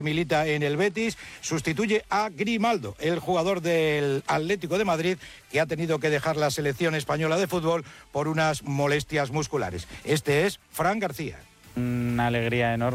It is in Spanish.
milita en el Betis, sustituye a Grimaldo, el jugador del Atlético de Madrid, que ha tenido que dejar la selección española de fútbol por unas molestias musculares. Este es Fran García. Una alegría enorme.